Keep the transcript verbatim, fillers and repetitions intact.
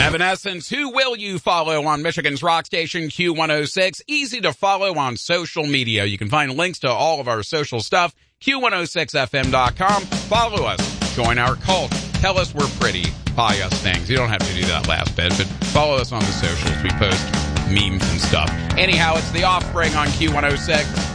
Evanescence, who will you follow on Michigan's rock station Q one oh six? Easy to follow on social media. You can find links to all of our social stuff, Q one oh six F M dot com. Follow us. Join our cult. Tell us we're pretty. Buy us things. You don't have to do that last bit, but follow us on the socials. We post memes and stuff. Anyhow, it's The Offspring on Q one oh six.